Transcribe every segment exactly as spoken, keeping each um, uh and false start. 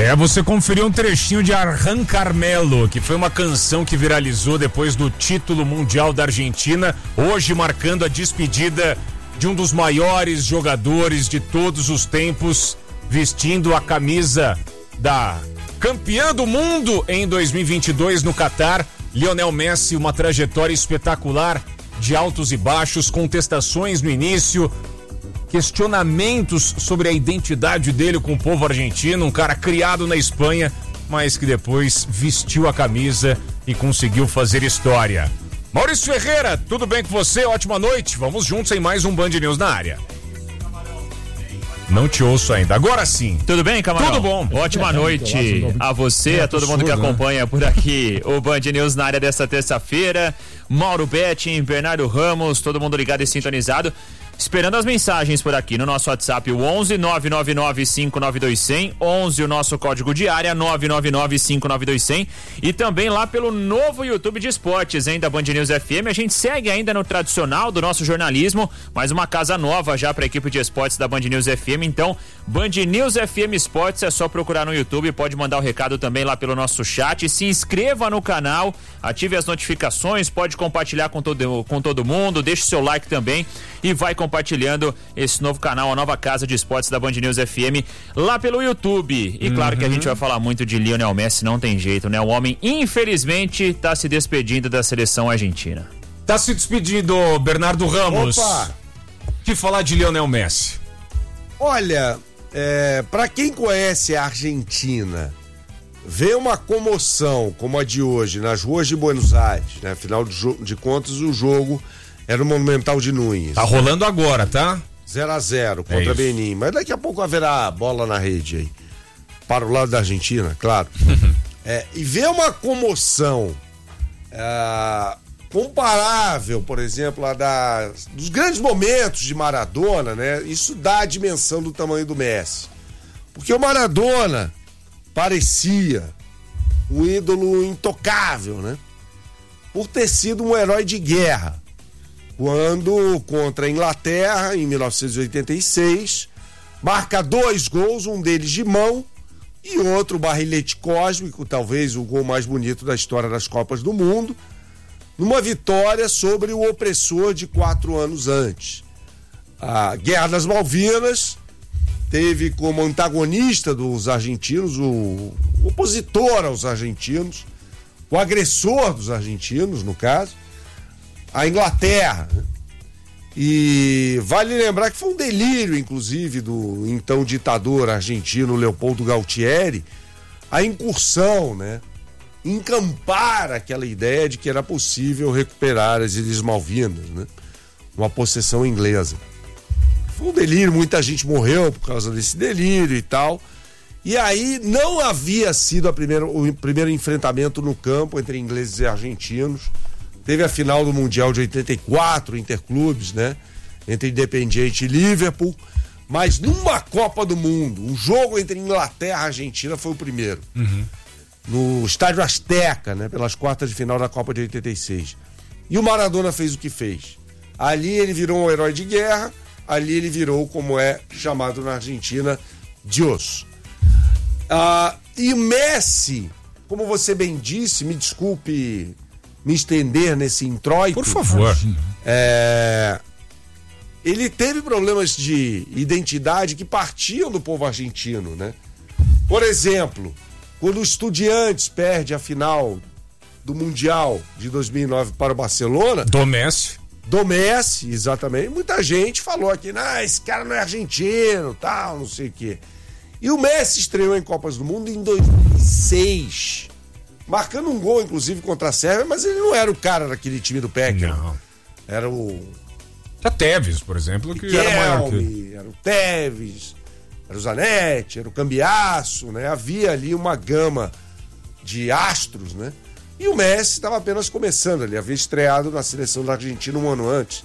É, você conferiu um trechinho de Arran Carmelo, que foi uma canção que viralizou depois do título mundial da Argentina, hoje marcando a despedida de um dos maiores jogadores de todos os tempos, vestindo a camisa da campeã do mundo em dois mil e vinte e dois no Catar. Lionel Messi, uma trajetória espetacular de altos e baixos, contestações no início, questionamentos sobre a identidade dele com o povo argentino, um cara criado na Espanha, mas que depois vestiu a camisa e conseguiu fazer história. Maurício Ferreira, tudo bem com você? Ótima noite, vamos juntos em mais um Band News na área. Não te ouço ainda. Agora sim. Tudo bem, Camarão? Tudo bom. Ótima noite a você, a todo mundo que acompanha por aqui o Band News na área desta terça-feira. Mauro Betting, Bernardo Ramos, todo mundo ligado e sintonizado. Esperando as mensagens por aqui no nosso WhatsApp, o onze nove nove nove cinco nove dois zero zero, onze o nosso código de área, nove nove nove cinco nove dois zero zero, e também lá pelo novo YouTube de esportes, hein, da Band News F M. A gente segue ainda no tradicional do nosso jornalismo, mas uma casa nova já para a equipe de esportes da Band News F M. Então, Band News F M Esportes, é só procurar no YouTube, pode mandar o recado também lá pelo nosso chat, se inscreva no canal, ative as notificações, pode compartilhar com todo, com todo mundo, deixe o seu like também e vai compartilhando esse novo canal, a nova casa de esportes da Band News F M, lá pelo YouTube. E claro, uhum, que a gente vai falar muito de Lionel Messi, não tem jeito, né? O homem, infelizmente, tá se despedindo da seleção argentina. Tá se despedindo, Bernardo Ramos. Opa! Que falar de Lionel Messi? Olha, é, pra quem conhece a Argentina, ver uma comoção como a de hoje nas ruas de Buenos Aires, né? Afinal de, de contas, o jogo era o Monumental de Núñez. Tá rolando agora, tá? zero a zero contra é Benin. Mas daqui a pouco haverá bola na rede aí. Para o lado da Argentina, claro. é, e ver uma comoção é, comparável, por exemplo, a da, dos grandes momentos de Maradona, né? Isso dá a dimensão do tamanho do Messi. Porque o Maradona parecia um ídolo intocável, né? Por ter sido um herói de guerra. Quando, contra a Inglaterra, em mil novecentos e oitenta e seis, marca dois gols, um deles de mão e outro barrilete cósmico, talvez o gol mais bonito da história das Copas do Mundo, numa vitória sobre o opressor de quatro anos antes. A Guerra das Malvinas teve como antagonista dos argentinos, o opositor aos argentinos, o agressor dos argentinos, no caso, a Inglaterra. E vale lembrar que foi um delírio, inclusive, do então ditador argentino Leopoldo Galtieri, a incursão, né? Encampar aquela ideia de que era possível recuperar as Ilhas Malvinas, né? Uma possessão inglesa. Foi um delírio, muita gente morreu por causa desse delírio e tal. E aí não havia sido a primeira, o primeiro enfrentamento no campo entre ingleses e argentinos. Teve a final do Mundial de oitenta e quatro, Interclubes, né? Entre Independiente e Liverpool. Mas numa Copa do Mundo, um jogo entre Inglaterra e Argentina foi o primeiro. Uhum. No Estádio Azteca, né? Pelas quartas de final da Copa de oitenta e seis. E o Maradona fez o que fez. Ali ele virou um herói de guerra, ali ele virou, como é chamado na Argentina, Dios. Ah, e o Messi, como você bem disse, me desculpe me estender nesse introito. Por favor. É, ele teve problemas de identidade que partiam do povo argentino, né? Por exemplo, quando o Estudiantes perde a final do Mundial de dois mil e nove para o Barcelona... Do Messi. Do Messi, exatamente. Muita gente falou aqui, ah, esse cara não é argentino, tal, não sei o quê. E o Messi estreou em Copas do Mundo em dois mil e seis, marcando um gol, inclusive, contra a Sérvia, mas ele não era o cara daquele time do Peck. Não. Era o... A Tevez, por exemplo, que Kelme, era maior que... Era o Tevez, era o Zanetti, era o Cambiasso, né? Havia ali uma gama de astros, né? E o Messi estava apenas começando, ele havia estreado na seleção da Argentina um ano antes.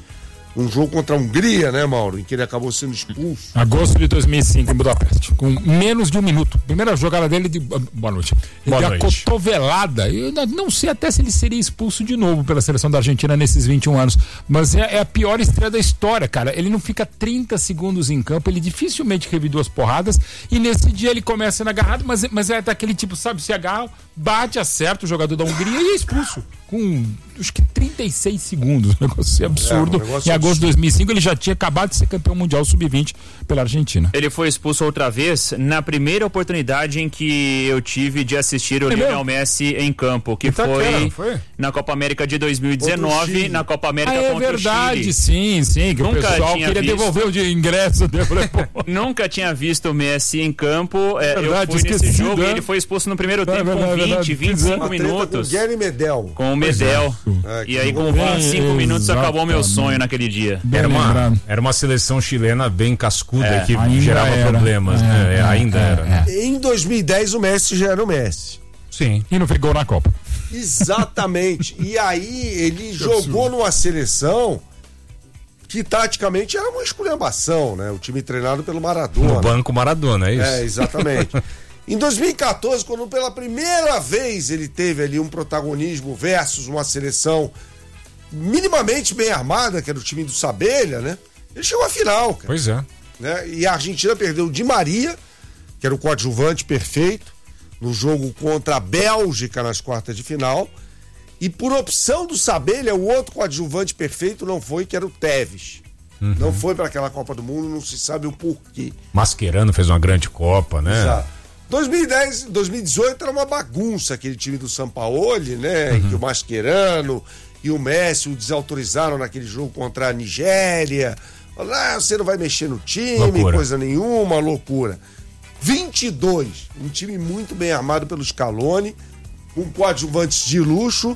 um jogo contra a Hungria, né, Mauro? Em que ele acabou sendo expulso. Agosto de dois mil e cinco, em Budapeste. Com menos de um minuto. Primeira jogada dele de... Boa noite. Ele Boa deu noite. a cotovelada. Eu não sei até se ele seria expulso de novo pela seleção da Argentina nesses vinte e um anos. Mas é, é a pior estreia da história, cara. Ele não fica trinta segundos em campo. Ele dificilmente revive duas porradas. E nesse dia ele começa sendo agarrado, mas, mas é daquele tipo, sabe? Se agarra, bate, acerta o jogador da Hungria e é expulso. Com acho que trinta e seis segundos. Um negócio absurdo. É, um negócio em agosto de dois mil e cinco ele já tinha acabado de ser campeão mundial sub vinte pela Argentina. Ele foi expulso outra vez na primeira oportunidade em que eu tive de assistir o é Lionel Messi em campo, que foi, foi na Copa América de dois mil e dezenove, na Copa América ah, é contra verdade, o Chile. Sim, sim, que Nunca o pessoal queria visto... devolver o de ingresso. Nunca tinha visto o Messi em campo. É, verdade, eu fui nesse jogo é. e ele foi expulso no primeiro é, tempo verdade, com vinte, verdade, vinte e cinco minutos. Com o Guilherme Medel. Com o Medel. É, e aí com vinte e cinco minutos acabou meu sonho naquele dia. Era uma, era uma seleção chilena bem cascuda é, que gerava era. problemas, é, né? É, ainda é, era. É. Em dois mil e dez o Messi já era o Messi. Sim. E não fez gol na Copa. Exatamente. E aí ele jogou numa seleção que taticamente era uma esculhambação, né? O time treinado pelo Maradona. No banco Maradona, é isso? É, exatamente. Em dois mil e quatorze, quando pela primeira vez ele teve ali um protagonismo versus uma seleção minimamente bem armada, que era o time do Sabelha, né? Ele chegou à final, cara. Pois é. Né? E a Argentina perdeu o Di Maria, que era o coadjuvante perfeito, no jogo contra a Bélgica nas quartas de final. E por opção do Sabelha, o outro coadjuvante perfeito não foi, que era o Tevez. Uhum. Não foi para aquela Copa do Mundo, não se sabe o porquê. Mascherano fez uma grande Copa, né? Exato. dois mil e dez, dois mil e dezoito era uma bagunça aquele time do Sampaoli, né? Uhum. Em que o Mascherano e o Messi o desautorizaram naquele jogo contra a Nigéria. Ah, você não vai mexer no time, loucura. Coisa nenhuma, loucura. vinte e dois, um time muito bem armado pelo Scaloni, com coadjuvantes de luxo,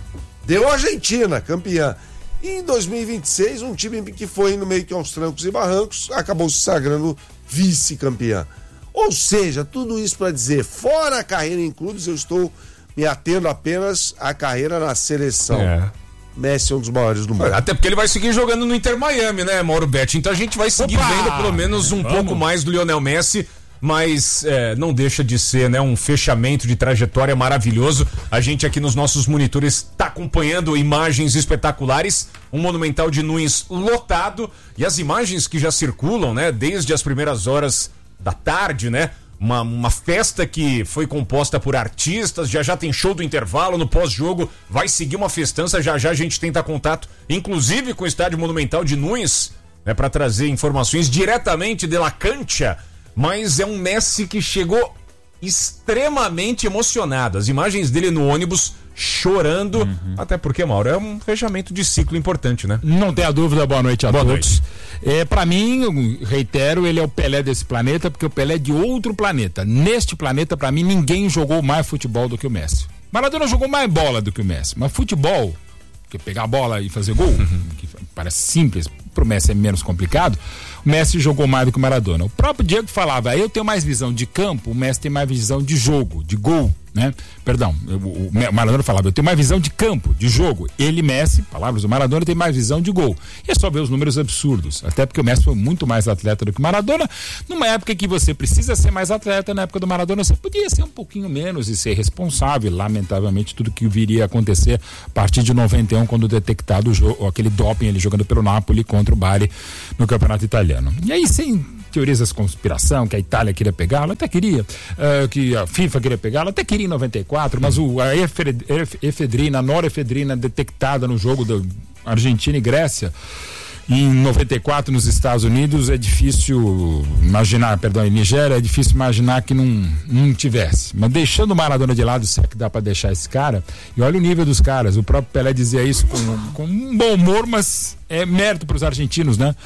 deu a Argentina, campeã. E em dois mil e vinte e seis, um time que foi no meio que aos trancos e barrancos, acabou se sagrando vice-campeã. Ou seja, tudo isso para dizer, fora a carreira em clubes, eu estou me atendo apenas à carreira na seleção. É. Messi é um dos maiores do mundo. Até porque ele vai seguir jogando no Inter Miami, né, Mauro Betti? Então a gente vai seguir Opa! vendo pelo menos um Vamos. pouco mais do Lionel Messi, mas é, não deixa de ser, né, um fechamento de trajetória maravilhoso. A gente aqui nos nossos monitores está acompanhando imagens espetaculares, um Monumental de Nunes lotado, e as imagens que já circulam, né, desde as primeiras horas da tarde, né? Uma, uma festa que foi composta por artistas, já já tem show do intervalo, no pós-jogo vai seguir uma festança, já já a gente tenta contato, inclusive com o Estádio Monumental de Nunes, né, para trazer informações diretamente de La Cancha, mas é um Messi que chegou extremamente emocionado, as imagens dele no ônibus chorando, uhum. até porque, Mauro, é um fechamento de ciclo importante, né? Não tenha dúvida, boa noite a boa todos. Noite. É, para mim, reitero, ele é o Pelé desse planeta, porque o Pelé é de outro planeta. Neste planeta, para mim, ninguém jogou mais futebol do que o Messi. Maradona jogou mais bola do que o Messi, mas futebol, que é pegar a bola e fazer gol, uhum. que parece simples, pro Messi é menos complicado, o Messi jogou mais do que o Maradona. O próprio Diego falava, eu tenho mais visão de campo, o Messi tem mais visão de jogo, de gol, né? Perdão, eu, o Maradona falava, eu tenho mais visão de campo, de jogo. Ele, Messi, palavras do Maradona, tem mais visão de gol. E é só ver os números absurdos, até porque o Messi foi muito mais atleta do que o Maradona, numa época que você precisa ser mais atleta, na época do Maradona você podia ser um pouquinho menos e ser responsável, lamentavelmente, tudo que viria a acontecer a partir de noventa e um, quando detectado o jogo, aquele doping, ele jogando pelo Napoli contra o Bari no Campeonato Italiano. E aí, sem teorias da conspiração, que a Itália queria pegá-lo, até queria, uh, que a FIFA queria pegá-lo, até queria em noventa e quatro, mas o, a efedrina, a norefedrina detectada no jogo da Argentina e Grécia em noventa e quatro nos Estados Unidos, é difícil imaginar, perdão, em Nigéria, é difícil imaginar que não, não tivesse. Mas deixando o Maradona de lado, será que dá pra deixar esse cara? E olha o nível dos caras, o próprio Pelé dizia isso com, com um bom humor, mas é mérito pros argentinos, né?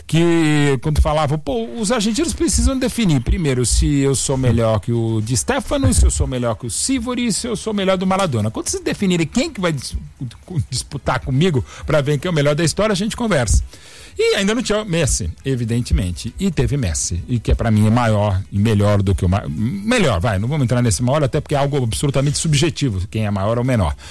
Que quando falava, pô, os argentinos precisam definir primeiro se eu sou melhor que o Di Stefano, se eu sou melhor que o Sivori, se eu sou melhor do Maradona. Quando vocês definirem quem que vai dis- disputar comigo para ver quem é o melhor da história, a gente conversa. E ainda não tinha Messi, evidentemente. E teve Messi, e que é para mim é maior e melhor do que o... Ma- melhor, vai, não vamos entrar nesse maior, até porque é algo absolutamente subjetivo, quem é maior ou menor.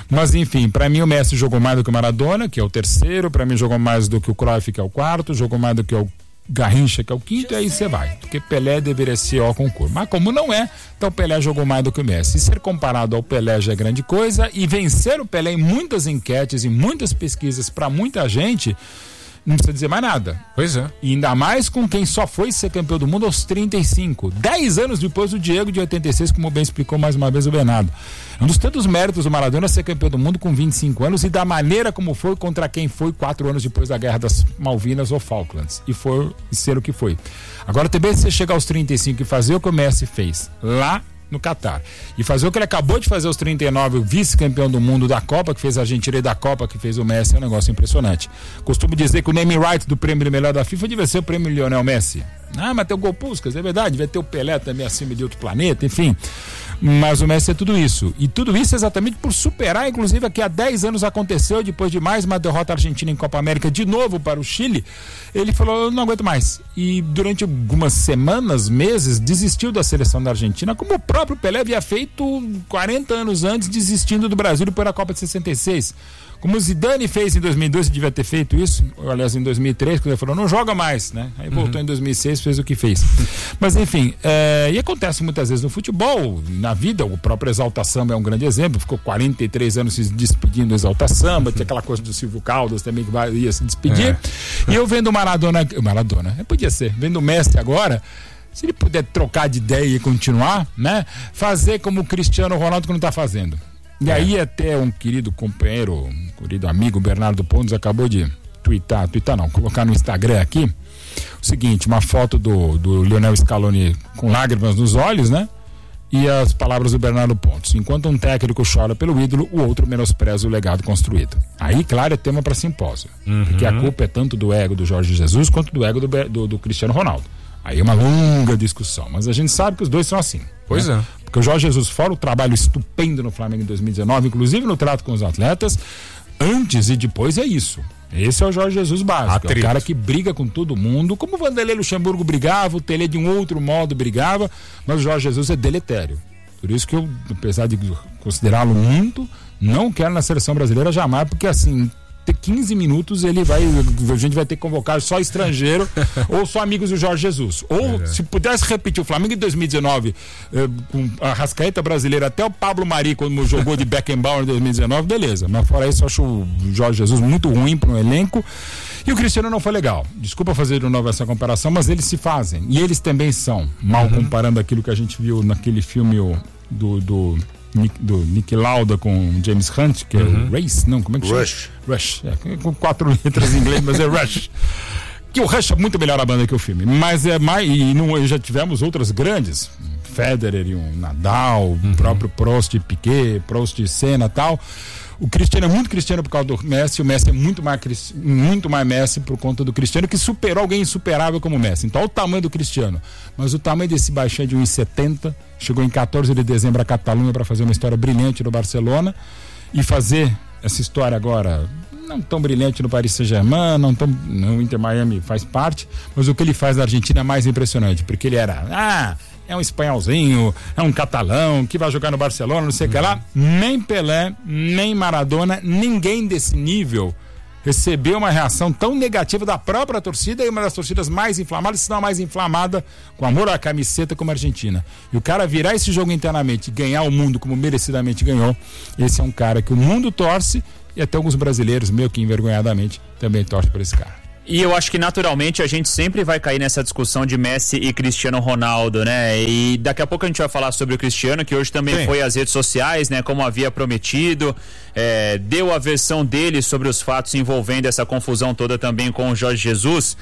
Mas enfim, para mim o Messi jogou mais do que o Maradona, que é o terceiro, para mim jogou mais do que o Cruyff, que é o quarto, jogou mais do que o Garrincha, que é o quinto, e aí você vai. Porque Pelé deveria ser ao concurso. Mas como não é, então o Pelé jogou mais do que o Messi. E ser comparado ao Pelé já é grande coisa, e vencer o Pelé em muitas enquetes, em muitas pesquisas, para muita gente, não precisa dizer mais nada. Pois é. E ainda mais com quem só foi ser campeão do mundo aos trinta e cinco. dez anos depois do Diego de oitenta e seis, como bem explicou mais uma vez o Bernardo. Um dos tantos méritos do Maradona ser campeão do mundo com vinte e cinco anos e da maneira como foi contra quem foi quatro anos depois da Guerra das Malvinas ou Falklands. E foi e ser o que foi. Agora também se você chegar aos trinta e cinco e fazer o que o Messi fez lá no Catar, e fazer o que ele acabou de fazer aos trinta e nove, o vice-campeão do mundo da Copa, que fez a Argentina, e da Copa que fez o Messi, é um negócio impressionante. Costumo dizer que o name right do prêmio de melhor da FIFA devia ser o prêmio Lionel Messi. Ah, mas tem o Gol Puskas, é verdade, devia ter o Pelé também acima de outro planeta, enfim. Mas o Messi é tudo isso. E tudo isso exatamente por superar, inclusive, que há dez anos aconteceu, depois de mais uma derrota argentina em Copa América, de novo para o Chile. Ele falou, eu não aguento mais. E durante algumas semanas, meses, desistiu da seleção da Argentina, como o próprio Pelé havia feito quarenta anos antes, desistindo do Brasil depois da Copa de sessenta e seis. Como o Zidane fez em dois mil e dois, devia ter feito isso, aliás, em dois mil e três, quando ele falou, não joga mais, né? Aí voltou uhum. em dois mil e seis, fez o que fez. Mas, enfim, é, e acontece muitas vezes no futebol, na vida, o próprio Exalta Samba é um grande exemplo, ficou quarenta e três anos se despedindo do Exalta Samba, tinha aquela coisa do Silvio Caldas também que vai, ia se despedir. É. E eu vendo o Maradona, Maradona, podia ser, vendo o Messi agora, se ele puder trocar de ideia e continuar, né? Fazer como o Cristiano Ronaldo que não está fazendo. E é. aí até um querido companheiro, um querido amigo, Bernardo Pontes, acabou de twittar, twittar não, colocar no Instagram aqui, o seguinte, uma foto do, do Lionel Scaloni com lágrimas nos olhos, né? E as palavras do Bernardo Pontes. Enquanto um técnico chora pelo ídolo, o outro menospreza o legado construído. Aí, claro, é tema para simpósio. Uhum. Porque a culpa é tanto do ego do Jorge Jesus quanto do ego do, do, do Cristiano Ronaldo. Aí é uma longa discussão, mas a gente sabe que os dois são assim. Pois né? é. Porque o Jorge Jesus, fora o trabalho estupendo no Flamengo em dois mil e dezenove, inclusive no trato com os atletas, antes e depois é isso. Esse é o Jorge Jesus básico. É o cara que briga com todo mundo, como o Vanderlei Luxemburgo brigava, o Tele de um outro modo brigava, mas o Jorge Jesus é deletério. Por isso que eu, apesar de considerá-lo muito, não quero na seleção brasileira jamais, porque assim, ter quinze minutos ele vai, a gente vai ter que convocar só estrangeiro ou só amigos do Jorge Jesus. Ou é. se pudesse repetir o Flamengo em dois mil e dezenove eh, com a Rascaeta brasileira até o Pablo Mari quando jogou de Beckenbauer em dois mil e dezenove, beleza. Mas fora isso eu acho o Jorge Jesus muito ruim para um elenco. E o Cristiano não foi legal. Desculpa fazer de novo essa comparação, mas eles se fazem. E eles também são, mal uhum. comparando aquilo que a gente viu naquele filme do... do Nick, do Nick Lauda com James Hunt, que uhum. é o Race, não, como é que chama? Rush. Rush, é, com quatro letras em inglês, mas é Rush. Que o Rush é muito melhor a banda que o filme, mas é mais, e não, já tivemos outras grandes, Federer e um Nadal, uhum. o próprio Prost e Piquet, Prost e Senna e tal. O Cristiano é muito Cristiano por causa do Messi, o Messi é muito mais, muito mais Messi por conta do Cristiano, que superou alguém insuperável como o Messi. Então olha o tamanho do Cristiano. Mas o tamanho desse baixinho é de um metro e setenta, chegou em quatorze de dezembro a Catalunha para fazer uma história brilhante no Barcelona e fazer essa história agora não tão brilhante no Paris Saint-Germain, não tão, no Inter Miami faz parte, mas o que ele faz na Argentina é mais impressionante, porque ele era... ah é um espanholzinho, é um catalão que vai jogar no Barcelona, não sei o uhum. que lá. Nem Pelé, nem Maradona, ninguém desse nível recebeu uma reação tão negativa da própria torcida, e uma das torcidas mais inflamadas, se não a mais inflamada, com amor à camiseta, como a Argentina. E o cara virar esse jogo internamente e ganhar o mundo como merecidamente ganhou, esse é um cara que o mundo torce, e até alguns brasileiros, meio que envergonhadamente, também torcem por esse cara. E eu acho que naturalmente a gente sempre vai cair nessa discussão de Messi e Cristiano Ronaldo, né? E daqui a pouco a gente vai falar sobre o Cristiano, que hoje também Sim. foi às redes sociais, né? Como havia prometido, é, deu a versão dele sobre os fatos envolvendo essa confusão toda também com o Jorge Jesus.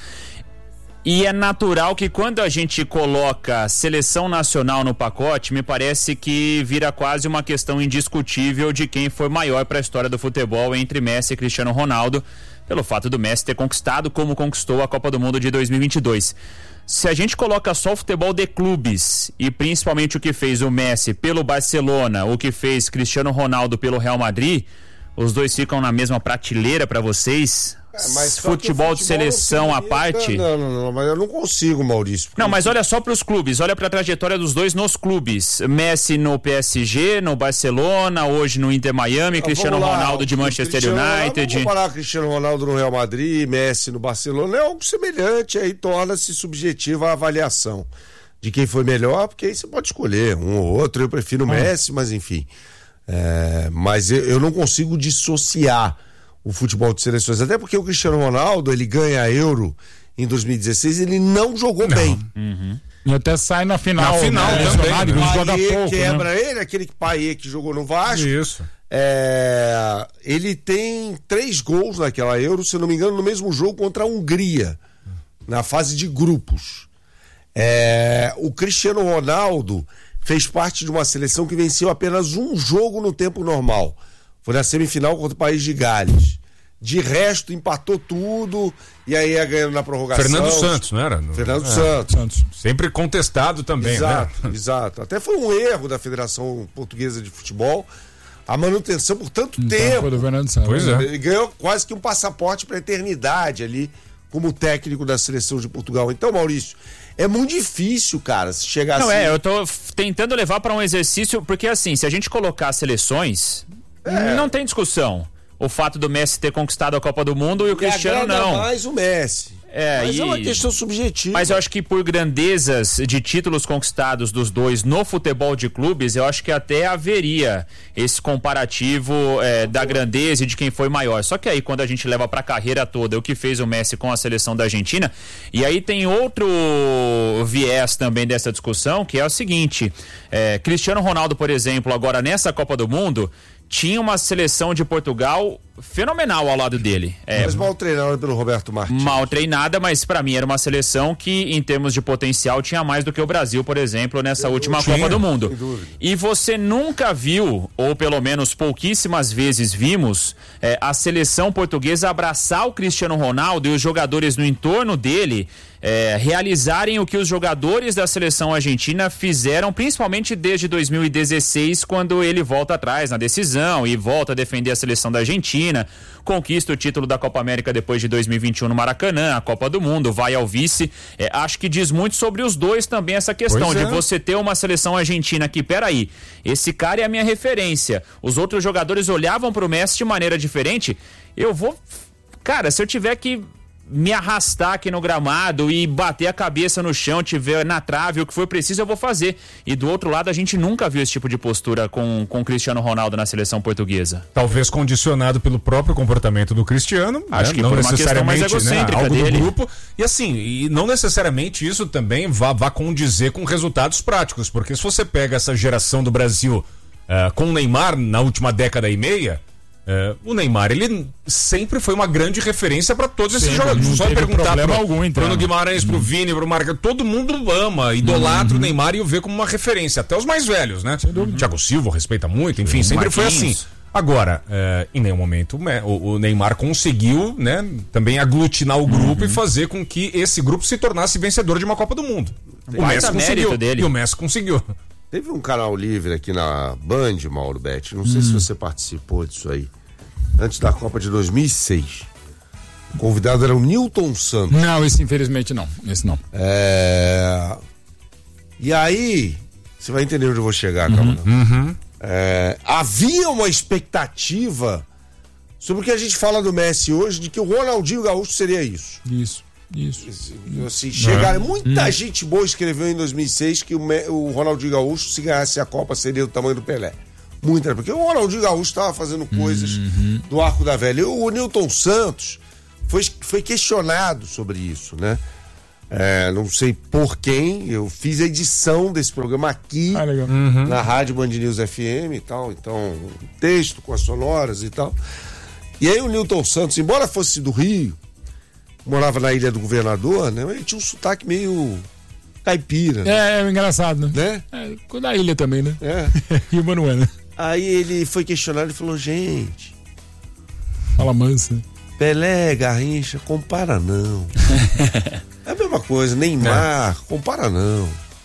E é natural que quando a gente coloca seleção nacional no pacote, me parece que vira quase uma questão indiscutível de quem foi maior para a história do futebol entre Messi e Cristiano Ronaldo, pelo fato do Messi ter conquistado como conquistou a Copa do Mundo de dois mil e vinte e dois. Se a gente coloca só o futebol de clubes e principalmente o que fez o Messi pelo Barcelona, o que fez Cristiano Ronaldo pelo Real Madrid, os dois ficam na mesma prateleira para vocês? É, mas futebol, futebol de seleção à parte. Não, não, não, mas eu não consigo, Maurício. Não, mas olha só para os clubes, olha para a trajetória dos dois nos clubes. Messi no P S G, no Barcelona, hoje no Inter Miami, ah, Cristiano lá, Ronaldo de Manchester United. Vamos comparar Cristiano Ronaldo no Real Madrid, Messi no Barcelona, é algo semelhante, aí torna-se subjetiva a avaliação de quem foi melhor, porque aí você pode escolher um ou outro. Eu prefiro o ah. Messi, mas enfim. É, mas eu, eu não consigo dissociar o futebol de seleções, até porque o Cristiano Ronaldo, ele ganha Euro em dois mil e dezesseis, ele não jogou não. bem. Uhum. E até sai na final. Na final né? também. Ele joga pouco, quebra né? ele, aquele Payet que jogou no Vasco. Isso. É, ele tem três gols naquela Euro, se eu não me engano, no mesmo jogo contra a Hungria, na fase de grupos. É, o Cristiano Ronaldo fez parte de uma seleção que venceu apenas um jogo no tempo normal. Foi na semifinal contra o País de Gales. De resto, empatou tudo e aí ia ganhando na prorrogação. Fernando Santos, não era? Fernando é, Santos. Santos. Sempre contestado também, exato, né? Exato. Até foi um erro da Federação Portuguesa de Futebol a manutenção por tanto então, tempo. Foi do Fernando Santos. Pois é. Ele ganhou quase que um passaporte para a eternidade ali como técnico da seleção de Portugal. Então, Maurício, é muito difícil, cara, se chegar não, assim... Não, é, eu tô tentando levar para um exercício, porque assim, se a gente colocar seleções, é. não tem discussão. O fato do Messi ter conquistado a Copa do Mundo e o e Cristiano não. mais o Messi. É, mas e... é uma questão subjetiva. Mas eu acho que por grandezas de títulos conquistados dos dois no futebol de clubes, eu acho que até haveria esse comparativo é, da grandeza e de quem foi maior. Só que aí quando a gente leva pra carreira toda o que fez o Messi com a seleção da Argentina, e aí tem outro viés também dessa discussão, que é o seguinte, é, Cristiano Ronaldo, por exemplo, agora nessa Copa do Mundo, tinha uma seleção de Portugal fenomenal ao lado dele. É, mas mal treinada pelo Roberto Martins. Mal treinada, mas pra mim era uma seleção que, em termos de potencial, tinha mais do que o Brasil, por exemplo, nessa eu, última eu Copa do Mundo. E você nunca viu, ou pelo menos pouquíssimas vezes vimos, é, a seleção portuguesa abraçar o Cristiano Ronaldo e os jogadores no entorno dele É, realizarem o que os jogadores da seleção argentina fizeram, principalmente desde dois mil e dezesseis, quando ele volta atrás na decisão e volta a defender a seleção da Argentina, conquista o título da Copa América depois de dois mil e vinte e um no Maracanã, a Copa do Mundo, vai ao vice. É, acho que diz muito sobre os dois também essa questão de você ter uma seleção argentina que, peraí, esse cara é a minha referência, os outros jogadores olhavam pro Messi de maneira diferente, eu vou... Cara, se eu tiver que me arrastar aqui no gramado e bater a cabeça no chão, tiver na trave, o que for preciso, eu vou fazer. E do outro lado, a gente nunca viu esse tipo de postura com o Cristiano Ronaldo na seleção portuguesa. Talvez condicionado pelo próprio comportamento do Cristiano, acho né? que não por necessariamente, uma questão mais egocêntrica, né? Algo dele. do grupo. E assim, e não necessariamente isso também vá, vá condizer com resultados práticos, porque se você pega essa geração do Brasil uh, com o Neymar na última década e meia, Uh, o Neymar, ele sempre foi uma grande referência para todos esses jogadores. Só perguntar pro algum, então. Bruno Guimarães, pro Vini, pro Marca, todo mundo ama, idolatra uhum. o Neymar e o vê como uma referência, até os mais velhos, né? Uhum. Thiago Silva respeita muito, enfim, sempre Marquinhos. Foi assim. Agora, uh, em nenhum momento o, o Neymar conseguiu, né, também aglutinar o grupo uhum. e fazer com que esse grupo se tornasse vencedor de uma Copa do Mundo. O Messi conseguiu dele. E o Messi conseguiu. Teve um canal livre aqui na Band, Mauro Betti, não sei hum. se você participou disso aí, antes da Copa de dois mil e seis. O convidado era o Nilton Santos. Não, esse infelizmente não, esse não. É... E aí, você vai entender onde eu vou chegar, uhum. calma. Uhum. É... Havia uma expectativa sobre o que a gente fala do Messi hoje, de que o Ronaldinho Gaúcho seria isso. Isso. Isso. Assim, chegar, uhum. muita uhum. gente boa escreveu em dois mil e seis que o, o Ronaldinho Gaúcho, se ganhasse a Copa, seria do tamanho do Pelé. Muita, porque o Ronaldinho Gaúcho estava fazendo coisas uhum. do Arco da Velha. E o Nilton Santos foi, foi questionado sobre isso, né? É, não sei por quem, eu fiz a edição desse programa aqui ah, uhum. na Rádio Band News F M e tal, então, texto com as sonoras e tal. E aí o Nilton Santos, embora fosse do Rio, morava na Ilha do Governador, né? Ele tinha um sotaque meio caipira. Né? É, é engraçado, né? né? É, da ilha também, né? É. Rio Manoel, né? Aí ele foi questionado e falou, gente... Fala mansa. Pelé, Garrincha, compara não. É a mesma coisa, Neymar, é. compara não.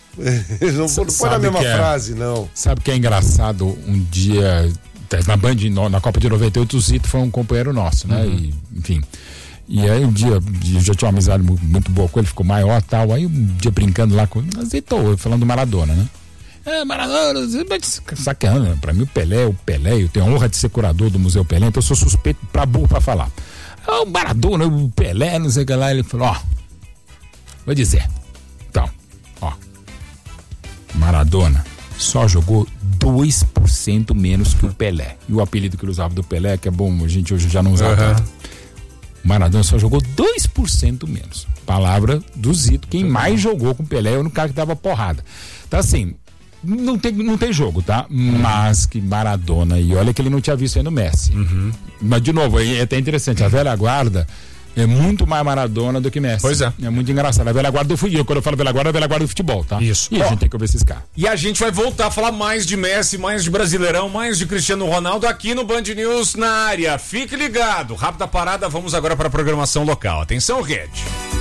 Não foi na mesma é, frase, não. Sabe o que é engraçado? Um dia, na Band, na Copa de noventa e oito, o Zito foi um companheiro nosso, né? Uhum. E, enfim... E aí um dia, eu já tinha uma amizade muito, muito boa com ele, ficou maior e tal. Aí um dia brincando lá com ele, azeitou, falando do Maradona, né? É, Maradona, sacando, né? Pra mim o Pelé é o Pelé, eu tenho a honra de ser curador do Museu Pelé, então eu sou suspeito pra burro pra falar. Ah, o Maradona, o Pelé, não sei o que lá, ele falou, ó, vou dizer, então, ó, Maradona só jogou dois por cento menos que o Pelé. E o apelido que ele usava do Pelé, que é bom, a gente hoje já não usa tanto. Uhum. O Maradona só jogou dois por cento menos. Palavra do Zito. Quem mais jogou com o Pelé é o cara que dava porrada. Então, assim, não tem, não tem jogo, tá? Uhum. Mas que Maradona. E olha que ele não tinha visto ainda o Messi. Uhum. Mas, de novo, é até interessante. A velha guarda é muito mais Maradona do que Messi. Pois é. É muito engraçado. A velha guarda do futebol. Quando eu falo velha guarda, é a velha guarda do futebol, tá? Isso. E Ó, a gente tem que ouvir esses caras. E a gente vai voltar a falar mais de Messi, mais de Brasileirão, mais de Cristiano Ronaldo aqui no Band News na área. Fique ligado. Rápida parada, vamos agora para a programação local. Atenção, rede.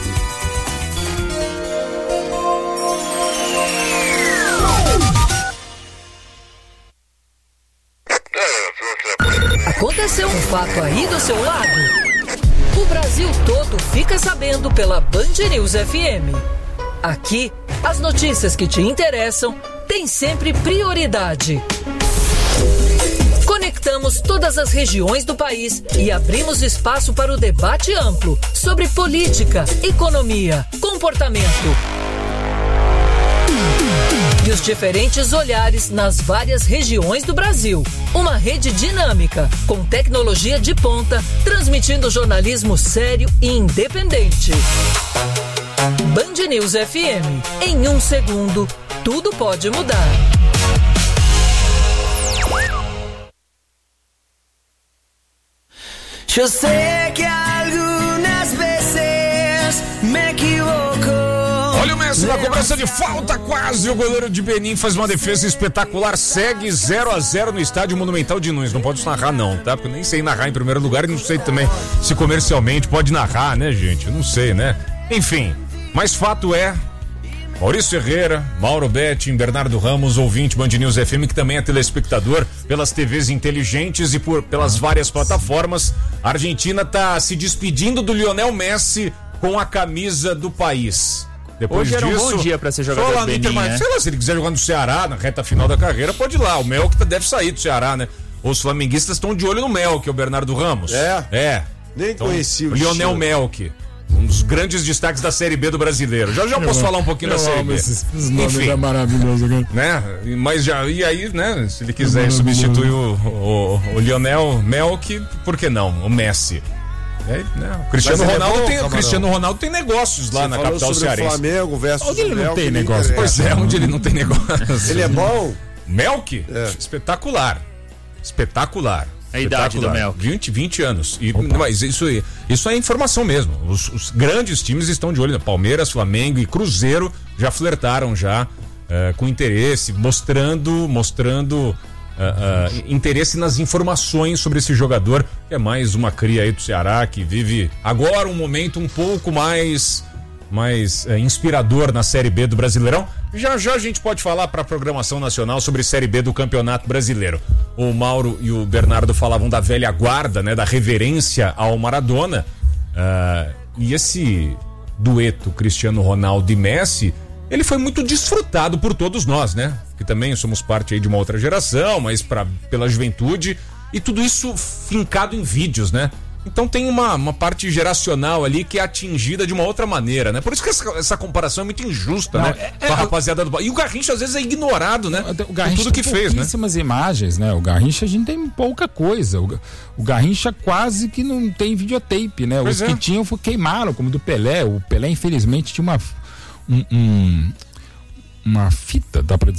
Aconteceu um fato aí do seu lado? O Brasil todo fica sabendo pela Band News F M. Aqui, as notícias que te interessam têm sempre prioridade. Conectamos todas as regiões do país e abrimos espaço para o debate amplo sobre política, economia, comportamento e os diferentes olhares nas várias regiões do Brasil. Uma rede dinâmica, com tecnologia de ponta, transmitindo jornalismo sério e independente. Band News F M. Em um segundo, tudo pode mudar. Eu sei que algumas vezes me equivoco. Olha o Messi na cobrança de falta, quase. O goleiro de Benim faz uma defesa espetacular. Segue zero a zero no estádio Monumental de Nunes. Não pode narrar não, tá? Porque eu nem sei narrar em primeiro lugar e não sei também se comercialmente pode narrar, né, gente? Eu não sei, né? Enfim, mas fato é, Maurício Ferreira, Mauro Betting, Bernardo Ramos, ouvinte Band News F M, que também é telespectador pelas T Vs inteligentes e por, pelas várias plataformas. A Argentina tá se despedindo do Lionel Messi com a camisa do país. Depois Hoje era disso, um bom dia pra ser jogador do Benin, né? Sei lá, se ele quiser jogar no Ceará, na reta final da carreira, pode ir lá. O Melk deve sair do Ceará, né? Os flamenguistas estão de olho no Melk, o Bernardo Ramos. É? É. Nem então, conheci o Lionel estilo. Melk. Um dos grandes destaques da Série B do brasileiro. Já já eu posso falar um pouquinho da Série B. Esses, esses nomes Enfim, é maravilhoso, cara. né? Mas já, e aí, né? Se ele quiser substituir o, o, o Lionel Melk, por que não? O Messi. É, né? O Cristiano Mas ele Ronaldo, é bom, tem, o Camarão. Cristiano Ronaldo tem negócios lá Você na falou capital sobre cearense. o Flamengo versus Onde ele o não Melk, tem me negócio? interessa. Pois é, onde ele não tem negócio. Ele é bom? Melk? É. Espetacular. Espetacular. A idade do Espetacular. Melk. vinte, vinte anos. E, mas isso, isso é informação mesmo. Os, os grandes times estão de olho. Palmeiras, Flamengo e Cruzeiro já flertaram já eh, com interesse, mostrando, mostrando Uh, uh, interesse nas informações sobre esse jogador, que é mais uma cria aí do Ceará, que vive agora um momento um pouco mais mais uh, inspirador na Série B do Brasileirão. Já já a gente pode falar para a programação nacional sobre Série B do Campeonato Brasileiro. O Mauro e o Bernardo falavam da velha guarda, né, da reverência ao Maradona, uh, e esse dueto Cristiano Ronaldo e Messi, ele foi muito desfrutado por todos nós, né? Que também somos parte aí de uma outra geração, mas pra, pela juventude, e tudo isso fincado em vídeos, né? Então tem uma, uma parte geracional ali que é atingida de uma outra maneira, né? Por isso que essa, essa comparação é muito injusta, Não, né? é, Com a é, rapaziada do... E o Garrincha às vezes é ignorado, né? O Garrincha tudo que tem fez, né? pouquíssimas imagens, né? O Garrincha a gente tem pouca coisa. O, o Garrincha quase que não tem videotape, né? Pois Os é. que tinham foi, queimaram, como do Pelé. O Pelé, infelizmente, tinha uma, um, um, uma fita, dá pra dizer,